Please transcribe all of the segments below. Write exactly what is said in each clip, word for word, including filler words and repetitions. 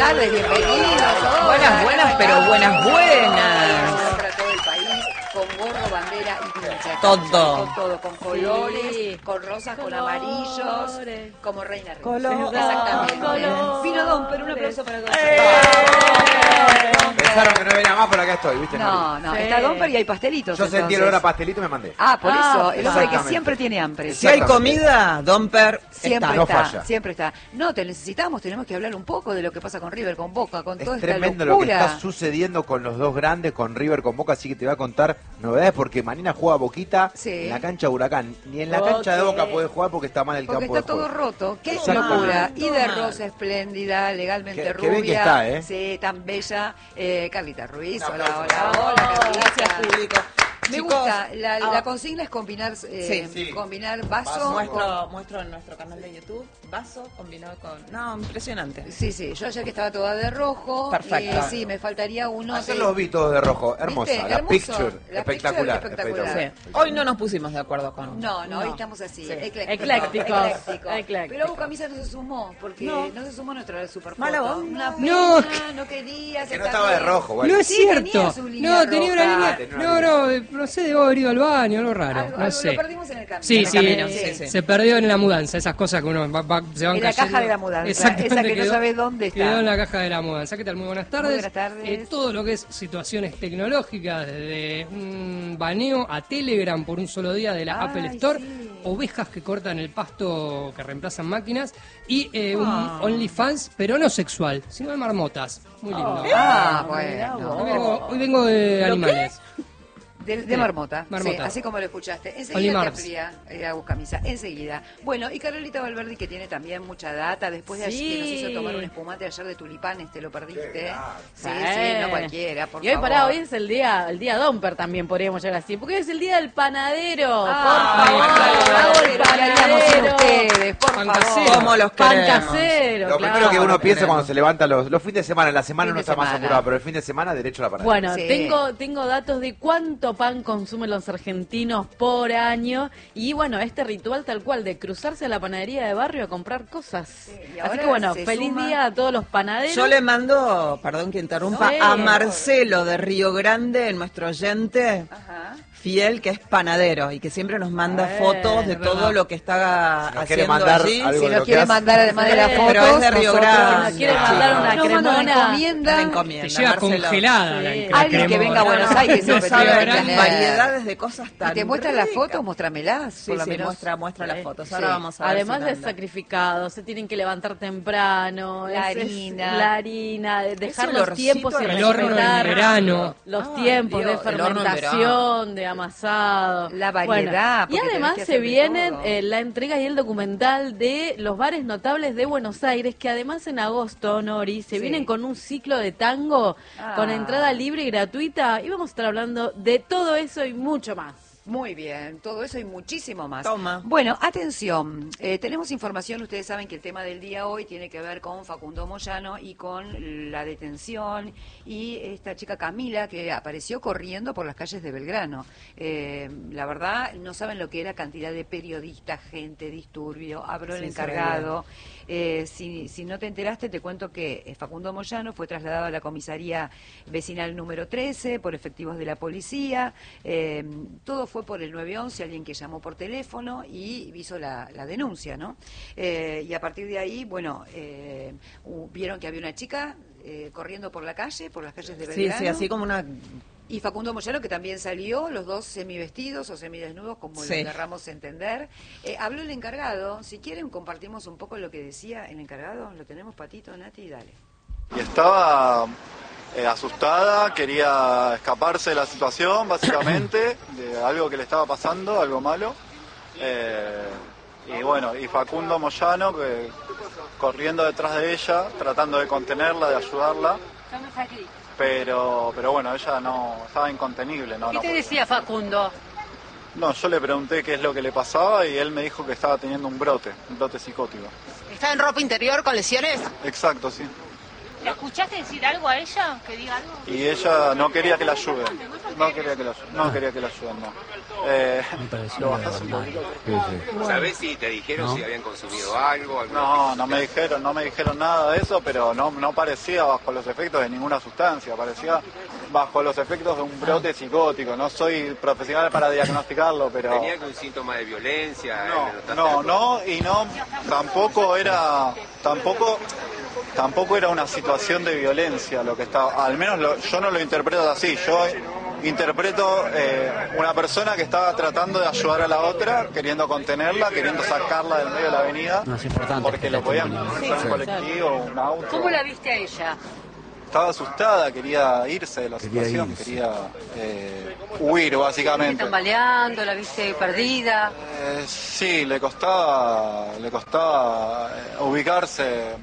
tardes, bienvenidos. Buenas, buenas, pero buenas, buenas. Para todo el país, con gorro, bandera y pincha. Todo. Con todo, con colores, Sí. con rosas, con Colores. amarillos, como reina reina. Colores. Exactamente. Colores. Vino Don, pero un aplauso para Don. Pensaron que no venía más, pero acá estoy, ¿viste? No, no, Sí. está Domper y hay pastelitos. Yo sentí el entonces. olor a pastelito y me mandé. Ah, por Ah, eso, el hombre que exactamente. siempre tiene hambre. Si hay comida, Domper Siempre está. No está, falla. siempre está. No, te necesitamos, tenemos que hablar un poco de lo que pasa con River, con Boca, con toda Es esta tremendo lo que locura. está sucediendo con los dos grandes, con River, con Boca, así que te voy a contar novedades porque Manina juega Boquita Sí. en la cancha Huracán. Ni en la cancha de Boca puede jugar porque está mal el Porque campo está de todo juego. roto. Qué Exactamente. locura. Y de Toma. Rosa espléndida, legalmente Qué- qué rubia. bien que está, ¿eh? Sí, tan bella. Eh, Carlita Ruiz. Un Hola, aplauso. hola, hola, Carlita. Gracias, público. Me Chicos, gusta. La, ah, la consigna es combinar, eh, Sí, sí. combinar vaso. Vaso. Muestro, muestro en nuestro canal de YouTube, vaso combinado con... No, impresionante. Sí, sí. Yo ayer que estaba toda de rojo. Perfecto. eh, sí, me faltaría uno. Ayer de- los vi todos de rojo. Hermosa. ¿Viste? La Hermoso. picture. La espectacular. picture espectacular. Sí. Hoy no nos pusimos de acuerdo con... No, no, hoy estamos así, Sí. eclécticos. Eclécticos. Eclécticos. Eclécticos. Pero Boca Camisa no se sumó, porque no, No. se sumó a nuestra superfoto. Mala onda. Una No. pena, no quería. Que no estaba de rojo, bueno. No es Sí, cierto. tenía su línea No, tenía una roja. línea. Tenía una No, línea. no, eh, no sé, debo haber ido al baño, algo raro. Algo- No algo sé. Lo perdimos en el camino. Sí, En el sí, camino, sí, sí, sí. se perdió en la mudanza, esas cosas que uno va, va- se van En la cayendo. caja de la mudanza, Exactamente, esa que no quedó- sabe dónde está. Quedó en la caja de la mudanza. ¿Qué tal? Muy buenas tardes. buenas tardes. Eh, todo lo que es situaciones tecnológicas, desde un baneo a Telegram por un solo día de la Ay, Apple Store, sí. ovejas que cortan el pasto, que reemplazan máquinas, y eh, Ah. un OnlyFans, pero no sexual, sino de marmotas. Muy lindo. Ah, mirá bueno. Hoy vos. vengo, hoy vengo de animales. De, de marmota, Marmota. sí, así como lo escuchaste. Only Enseguida te Mars. amplía eh, a Buscamisa, enseguida. Bueno, y Carolita Valverdi, que tiene también mucha data, después de Sí. ayer que nos hizo tomar un espumante ayer de tulipanes, ¿te lo perdiste? Sí, Sí. sí, no cualquiera, por Y hoy favor. pará, hoy es el día, el día Domper también podríamos llegar así, porque hoy es el día del panadero. Ah, por favor, bravo el ¿qué haríamos sin panadero. ustedes? Por Pan favor. casero. ¿Cómo los Pan queremos? casero, Lo claro. primero que uno lo piensa queremos. cuando se levanta los, los fines de semana, en la semana Fin uno de está más semana. apurado, pero el fin de semana derecho a la parada. Bueno, Sí. tengo, tengo datos de cuánto pan consumen los argentinos por año y bueno, este ritual tal cual de cruzarse a la panadería de barrio a comprar cosas. y Así ahora que bueno, se feliz suma- día a todos los panaderos. Yo le mando, perdón que interrumpa, Sí. a Marcelo de Río Grande, nuestro oyente Ajá. fiel, que es panadero y que siempre nos manda Eh, fotos de es todo verdad. lo que está Si nos quiere haciendo mandar allí. algo Si de nos lo que quiere hace. mandar además de las Sí, fotos, pero es de Río nosotros- Grande. nos quiere Ah, mandar chicos. una Nos manda una cremona. encomienda. Una encomienda, Te llega Marcelo. congelada la, Sí. la Alguien que cremona. venga a Buenos Aires No siempre sabe tiene que las tener. variedades de cosas tan ¿Y te muestra las ricas. fotos? Muéstramelas, Sí, por lo sí, menos. muestra, muestra las Sí. fotos. Sí. Ahora vamos a ver Además si de manda. sacrificados, se tienen que levantar temprano. La es- es harina. la harina, de dejar el los olorcito tiempos y del El horno en respetar verano. los Ay, tiempos Dios, de el horno en fermentación, de amasado. La variedad, Bueno, y porque tenés además que se hacer de vienen todo. eh, la entrega y el documental de los bares notables de Buenos Aires, que además en agosto, Nori, se Sí. vienen con un ciclo de tango Ah. con entrada libre y gratuita. Y vamos a estar hablando de todo eso y mucho más. Muy bien, todo eso y muchísimo más. Toma. Bueno, atención, eh, tenemos información, ustedes saben que el tema del día hoy tiene que ver con Facundo Moyano y con la detención y esta chica Camila que apareció corriendo por las calles de Belgrano. Eh, la verdad, no saben lo que era cantidad de periodistas, gente, disturbio, habló el Sí, se encargado. Eh, si, si no te enteraste, te cuento que eh, Facundo Moyano fue trasladado a la comisaría vecinal número trece por efectivos de la policía. Eh, todo fue por el nueve once, alguien que llamó por teléfono y hizo la, la denuncia, ¿no? Eh, y a partir de ahí, bueno, eh, hu- vieron que había una chica eh, corriendo por la calle, por las calles de Sí, Belgrano. sí, así como una... Y Facundo Moyano, que también salió, los dos semivestidos o semidesnudos, como Sí. lo querramos entender. Eh, habló el encargado. Si quieren, compartimos un poco lo que decía el encargado. Lo tenemos, Patito, Nati, dale. Y estaba eh, asustada, quería escaparse de la situación, básicamente, de algo que le estaba pasando, algo malo. Eh, y bueno, y Facundo Moyano, que, corriendo detrás de ella, tratando de contenerla, de ayudarla. Pero, pero bueno, ella no estaba incontenible. No, ¿Qué no te podía. decía Facundo? No, yo le pregunté qué es lo que le pasaba y él me dijo que estaba teniendo un brote, un brote psicótico. ¿Está en ropa interior con lesiones? Exacto, sí. ¿Le escuchaste decir algo a ella? ¿Que diga algo? Y ella no quería que la ayude. no quería que lo, no quería que lo ayuden, no. Eh, ¿Lo bajás un poquito? Sí, sí. ¿Sabés si te dijeron ¿No? si habían consumido algo? No, no me dijeron, no me dijeron nada de eso, pero no, no parecía bajo los efectos de ninguna sustancia, parecía bajo los efectos de un brote psicótico. No soy profesional para diagnosticarlo, pero... ¿Tenía algún síntoma de violencia? No, no, no, y no, tampoco era, tampoco, tampoco era una situación de violencia lo que estaba, al menos lo, yo no lo interpreto así, yo interpreto eh, una persona que estaba tratando de ayudar a la otra, queriendo contenerla, queriendo sacarla del medio de la avenida, no, es importante, porque lo podían usar un colectivo, un auto. ¿Cómo la viste a ella? Estaba asustada, quería irse de la Quería situación, irse. quería eh, huir básicamente. Tambaleando, la viste perdida. Eh, sí, le costaba, le costaba eh, ubicarse.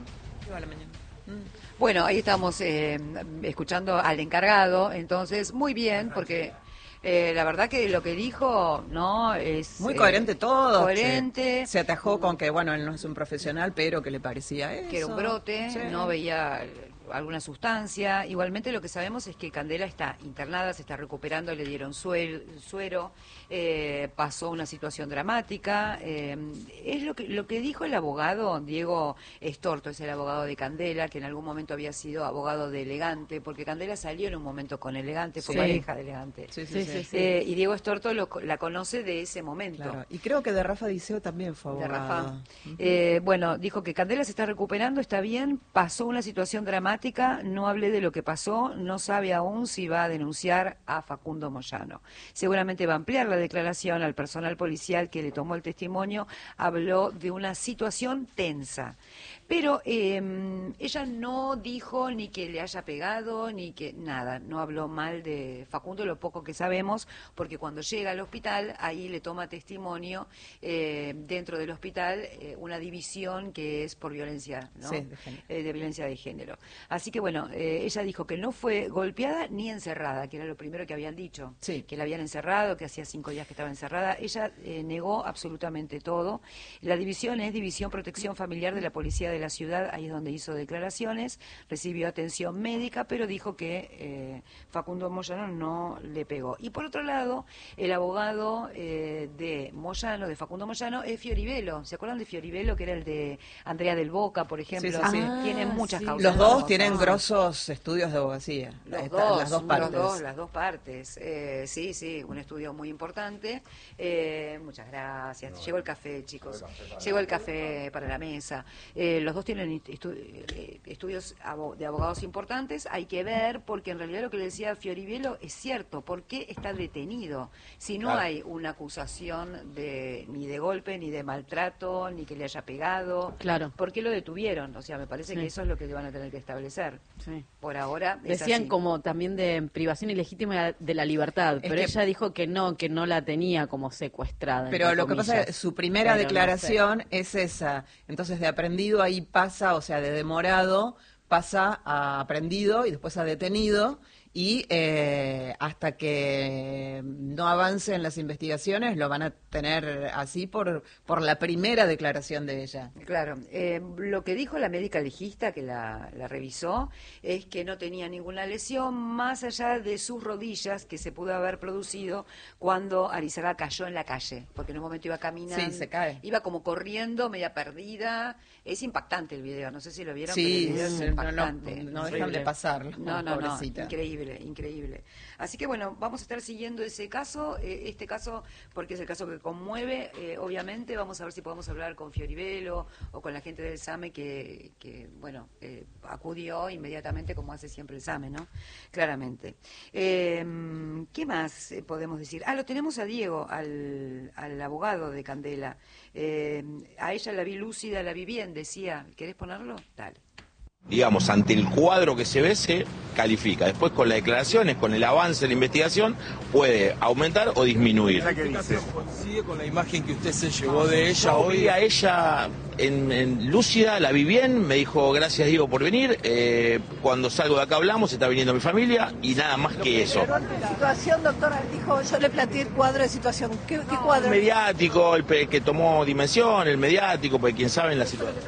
Bueno, ahí estamos eh, escuchando al encargado, entonces muy bien, porque eh, la verdad que lo que dijo, ¿no? Es muy eh, coherente todo. Coherente. Se, se atajó con que, bueno, él no es un profesional, pero que le parecía eso. Que era un brote, Sí. no veía alguna sustancia. Igualmente lo que sabemos es que Candela está internada, se está recuperando, le dieron suel- suero, eh, pasó una situación dramática. Eh, es lo que, lo que dijo el abogado, Diego Estorto, es el abogado de Candela, que en algún momento había sido abogado de Elegante, porque Candela salió en un momento con Elegante, fue Sí. pareja de Elegante. Sí, sí, sí. Eh, y Diego Estorto lo- la conoce de ese momento. Claro. Y creo que de Rafa Diceo también fue De abogado. Rafa. Eh, bueno, dijo que Candela se está recuperando, está bien, pasó una situación dramática, no hablé de lo que pasó, no sabe aún si va a denunciar a Facundo Moyano. Seguramente va a ampliar la declaración al personal policial que le tomó el testimonio, habló de una situación tensa. Pero eh, ella no dijo ni que le haya pegado, ni que nada, no habló mal de Facundo, lo poco que sabemos, porque cuando llega al hospital, ahí le toma testimonio eh, dentro del hospital eh, una división que es por violencia, ¿no? Sí, de género. Eh, de violencia de género. Así que bueno, eh, ella dijo que no fue golpeada ni encerrada, que era lo primero que habían dicho, Sí. que la habían encerrado, que hacía cinco días que estaba encerrada. Ella eh, negó absolutamente todo. La división es División Protección Familiar de la Policía de la Ciudad, ahí es donde hizo declaraciones, recibió atención médica, pero dijo que eh, Facundo Moyano no le pegó. Y por otro lado, el abogado eh, de Moyano, de Facundo Moyano, es Fioribelo. ¿Se acuerdan de Fioribelo, que era el de Andrea del Boca, por ejemplo? Sí, sí, sí. Tiene Ah, muchas sí. causas. Los dos famosas. tienen grosos estudios de abogacía. Los Esta- dos, las dos partes. los dos, las dos partes. Eh, sí, sí, un estudio muy importante. Eh, muchas gracias. Llegó el café, chicos. Llegó el café para la mesa. Eh, los dos tienen estu- eh, estudios abo- de abogados importantes. Hay que ver, porque en realidad lo que le decía Fioribelo es cierto. ¿Por qué está detenido? Si no Claro. hay una acusación de ni de golpe, ni de maltrato, ni que le haya pegado. Claro. ¿Por qué lo detuvieron? O sea, me parece Sí. que eso es lo que van a tener que establecer. Sí. Por ahora es Decían así. como también de privación ilegítima de la libertad, Es pero que- ella dijo que no, que no la tenía como secuestrada. Pero entre lo que pasa es que comillas. su primera Pero no declaración es esa. Entonces, de aprendido ahí pasa, o sea, de demorado pasa a aprendido y después a detenido. Y eh, hasta que no avancen las investigaciones lo van a tener así por, por la primera declaración de ella. Claro, eh, lo que dijo la médica legista que la, la revisó es que no tenía ninguna lesión más allá de sus rodillas que se pudo haber producido cuando Arizaga cayó en la calle, porque en un momento iba caminando, Sí, se cae. iba como corriendo, media perdida. Es impactante el video, no sé si lo vieron, Sí, pero el video es sí, no, no, impactante. no dejan de pasarlo. No, no, no, pobrecita. increíble, increíble. Así que bueno, vamos a estar siguiendo ese caso, eh, este caso, porque es el caso que conmueve, eh, obviamente, vamos a ver si podemos hablar con Fioribelo o con la gente del SAME que, que bueno, eh, acudió inmediatamente como hace siempre el SAME, ¿no? Claramente. Eh, ¿Qué más eh, podemos decir? Ah, lo tenemos a Diego, al, al abogado de Candela. Eh, a ella la vi lúcida, la vi bien, decía. ¿Querés ponerlo? Dale. Digamos, ante el cuadro que se ve, se califica. Después, con las declaraciones, con el avance de la investigación, puede aumentar o disminuir. ¿Coincide con la imagen que usted se llevó de ella Yo hoy? vi a ella en, en lúcida, la vi bien, me dijo gracias Diego por venir. Eh, cuando salgo de acá hablamos, está viniendo mi familia y nada más que eso. La situación, doctora, dijo, yo le planteé el cuadro de situación. ¿Qué, qué cuadro? El mediático, el pe- que tomó dimensión, el mediático, porque quién sabe en la situación.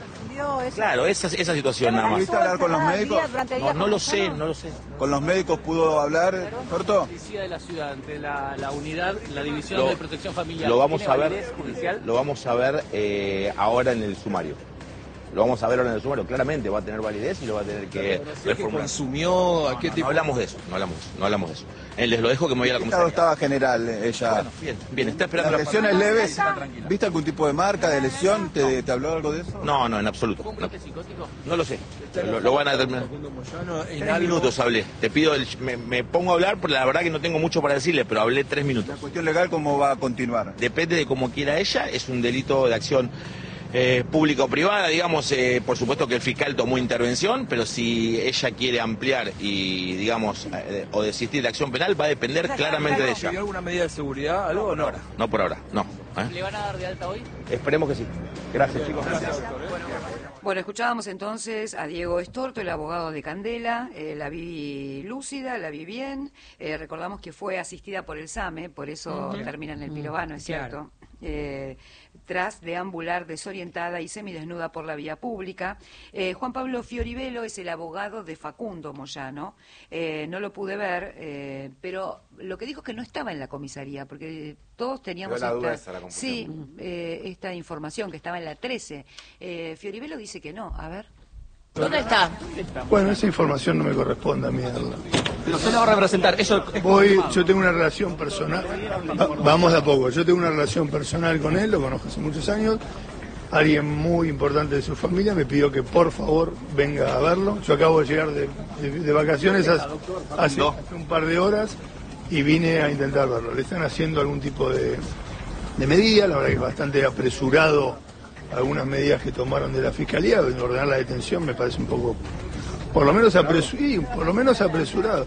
vio eso. Claro, esa, esa situación nada más. ¿Pudiste hablar con los médicos? No, no lo sé, no lo sé. ¿Con los médicos pudo hablar, Corto? Policía de la ciudad, entre la, la unidad, la división Lo- de protección familiar. Lo vamos ¿Tiene a ver, validez judicial? lo vamos a ver eh, ahora en el sumario. Lo vamos a ver ahora en el sumario. Claramente va a tener validez y lo va a tener que ¿Qué reformular. consumió? ¿A qué No, tipo? no hablamos de eso, no hablamos, no hablamos de eso. Eh, les lo dejo que me voy a la ¿En qué estado comisaría. estaba general ella? Bueno, bien, bien, está esperando ¿Las la lesiones leves? ¿Viste algún tipo de marca de lesión? ¿Te, te habló algo de eso? No, no, en absoluto. No, ¿Psicótico? no lo sé. Lo, lo van a determinar. En Tres algo- minutos hablé. Te pido, el- me, me pongo a hablar porque la verdad que no tengo mucho para decirle, pero hablé tres minutos. ¿La cuestión legal cómo va a continuar? Depende de cómo quiera ella, es un delito de acción eh, pública o privada, digamos, eh, por supuesto que el fiscal tomó intervención, pero si ella quiere ampliar y, digamos, eh, o desistir de acción penal, va a depender claramente de ella. ¿Pidió alguna medida de seguridad? ¿Algo o no? No por ahora, no. ¿eh? ¿Le van a dar de alta hoy? Esperemos que sí. Gracias, chicos. Gracias. Bueno, escuchábamos entonces a Diego Estorto, el abogado de Candela. Eh, la vi lúcida, la vi bien. Eh, recordamos que fue asistida por el SAME, por eso Ujú. termina en el Mm, Pirovano, es claro. cierto. Eh, tras deambular desorientada y semidesnuda por la vía pública. Eh, Juan Pablo Fioribelo es el abogado de Facundo Moyano. Eh, no lo pude ver, eh, pero lo que dijo es que no estaba en la comisaría, porque todos teníamos Quedó la duda esta, esa, la confusión. sí, eh, esta información, que estaba en la trece. Eh, Fioribelo dice que no. A ver. ¿Dónde está? Bueno, esa información no me corresponde a mí darla. Pero usted la va a representar. Eso es Voy, yo tengo una relación personal, va- vamos de a poco, yo tengo una relación personal con él, lo conozco hace muchos años, alguien muy importante de su familia me pidió que por favor venga a verlo, yo acabo de llegar de, de- de vacaciones hace, hace un par de horas y vine a intentar verlo, le están haciendo algún tipo de, de medida, la verdad que es bastante apresurado algunas medidas que tomaron de la Fiscalía, ordenar la detención me parece un poco, por lo menos, apresu- sí, por lo menos apresurado.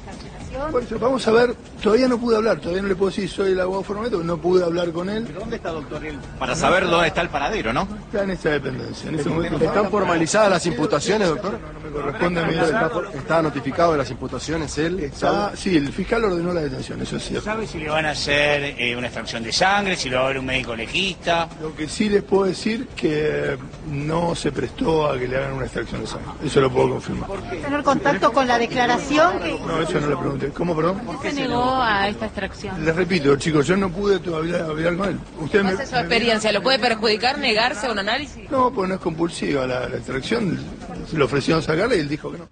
Bueno, vamos a ver, todavía no pude hablar, todavía no le puedo decir soy el abogado formato, no pude hablar con él. ¿Dónde está, doctor? Para saber dónde está el paradero, ¿no? Está en esta dependencia. En este momento ¿Están formalizadas las imputaciones, doctor? No me corresponde a mí. ¿Está, está notificado de las imputaciones él? Está, sí, el fiscal ordenó la detención, eso es cierto. ¿Sabe si le van a hacer eh, una extracción de sangre, si lo va a ver un médico legista? Lo que sí les puedo decir que no se prestó a que le hagan una extracción de sangre. Eso lo puedo confirmar. Tener contacto con la declaración que No, eso no le pregunté. ¿Cómo, perdón? ¿Por qué se negó a esta extracción? Les repito, chicos, yo no pude todavía hablar con él. Usted me, ¿Cuál es su experiencia? ¿Lo puede perjudicar negarse a un análisis? No, pues no es compulsiva la, la extracción. Le ofrecieron sacarla y él dijo que no.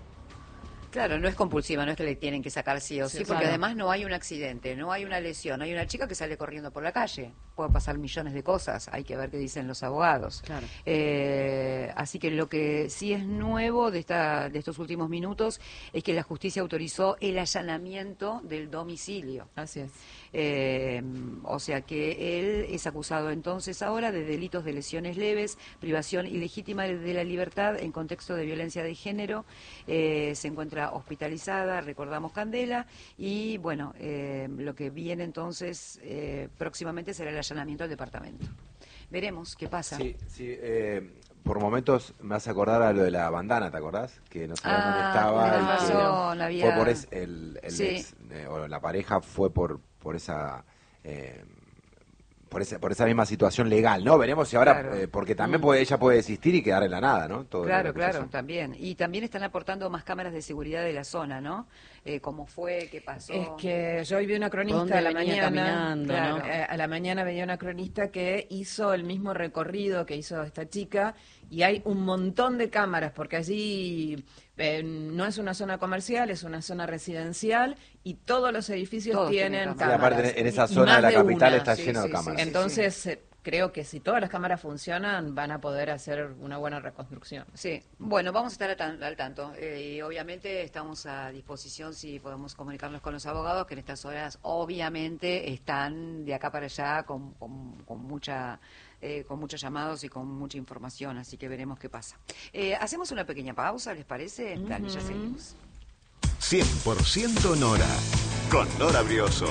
Claro, no es compulsiva, no es que le tienen que sacar sí o sí, Sí, porque claro. además no hay un accidente, no hay una lesión, hay una chica que sale corriendo por la calle. Pueden pasar millones de cosas, hay que ver qué dicen los abogados. Claro. Eh, así que lo que sí es nuevo de, esta, de estos últimos minutos es que la justicia autorizó el allanamiento del domicilio. Así es. Eh, o sea que él es acusado entonces ahora de delitos de lesiones leves, privación ilegítima de la libertad en contexto de violencia de género. Eh, se encuentra hospitalizada, recordamos Candela, y bueno, eh, lo que viene entonces eh, próximamente será el allanamiento del departamento. Veremos qué pasa. Sí, sí, eh, por momentos me hace acordar a lo de la bandana, ¿te acordás? Que no sabía dónde Ah, estaba. tenés y que razón, había- Fue por es, el, el Sí. ex, eh, o la pareja fue por, por esa... eh, por esa, por esa misma situación legal, ¿no? Veremos si ahora, Claro. eh, porque también Mm. puede, ella puede desistir y quedar en la nada, ¿no? Todo Claro, lo que claro, pasó. también. Y también están aportando más cámaras de seguridad de la zona, ¿no? Eh, ¿Cómo fue? ¿Qué pasó? Es que yo hoy vi una cronista ¿Dónde a la venía mañana, caminando, claro, no? eh, a la mañana venía una cronista que hizo el mismo recorrido que hizo esta chica y hay un montón de cámaras porque allí eh, no es una zona comercial, es una zona residencial y todos los edificios Todos tienen tienen cámaras. Sí, cámaras. aparte en Y- esa y zona más de la de capital una. está Sí, lleno de sí, cámaras. sí, Entonces eh, creo que si todas las cámaras funcionan van a poder hacer una buena reconstrucción. Sí, bueno, vamos a estar a tan- al tanto eh, y obviamente estamos a disposición si podemos comunicarnos con los abogados que en estas horas obviamente están de acá para allá con, con, con mucha eh, con muchos llamados y con mucha información, así que veremos qué pasa. Eh, hacemos una pequeña pausa, ¿les parece? Dale, ya seguimos. cien por ciento Nora, con Nora Brioso,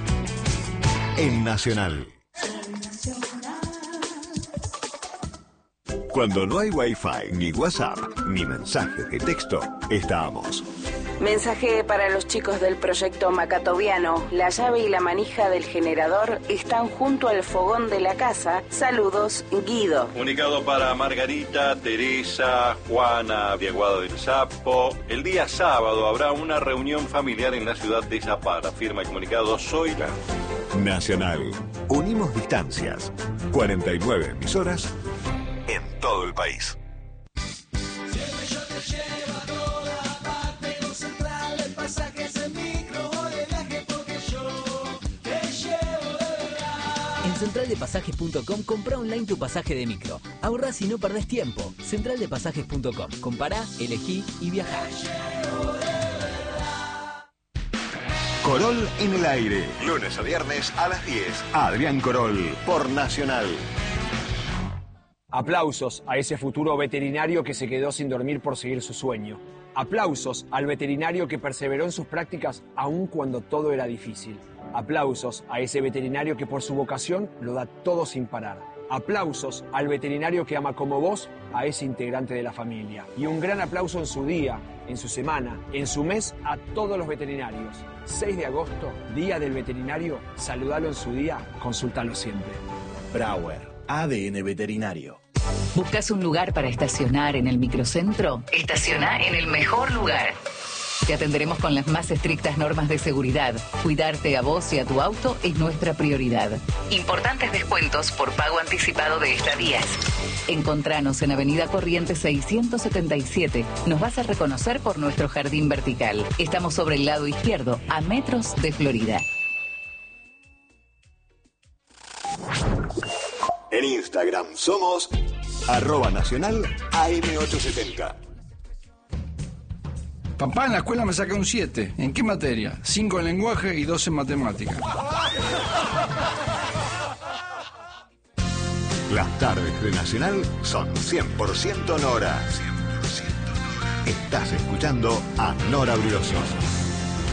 en Nacional. Cuando no hay Wi-Fi, ni WhatsApp, ni mensajes de texto, estamos. Mensaje para los chicos del proyecto Macatoviano. La llave y la manija del generador están junto al fogón de la casa. Saludos, Guido. Comunicado para Margarita, Teresa, Juana, Viaguado del Sapo. El día sábado habrá una reunión familiar en la ciudad de Zapara. Firma el comunicado Zoila. Nacional. Unimos distancias. cuarenta y nueve emisoras en todo el país. En central de pasajes punto com compra online tu pasaje de micro. Ahorrás y no perdés tiempo. central de pasajes punto com. Compará, elegí y viajá. Corol en el aire. Lunes a viernes a las diez. Adrián Corol por Nacional. Aplausos a ese futuro veterinario que se quedó sin dormir por seguir su sueño. Aplausos al veterinario que perseveró en sus prácticas aun cuando todo era difícil. Aplausos a ese veterinario que por su vocación lo da todo sin parar. Aplausos al veterinario que ama como vos a ese integrante de la familia. Y un gran aplauso en su día, en su semana, en su mes a todos los veterinarios. seis de agosto, Día del Veterinario. Saludalo en su día, consúltalo siempre. Brauer, A D N Veterinario. ¿Buscas un lugar para estacionar en el microcentro? Estaciona en el mejor lugar. Te atenderemos con las más estrictas normas de seguridad. Cuidarte a vos y a tu auto es nuestra prioridad. Importantes descuentos por pago anticipado de estadías. Encontranos en Avenida Corrientes seiscientos setenta y siete. Nos vas a reconocer por nuestro jardín vertical. Estamos sobre el lado izquierdo, a metros de Florida. En Instagram somos arroba nacional A M ochocientos setenta. Papá, en la escuela me saca un siete. ¿En qué materia? cinco en lenguaje y dos en matemática. Las tardes de Nacional son cien por ciento Nora. cien por ciento Nora. Estás escuchando a Nora Brioso.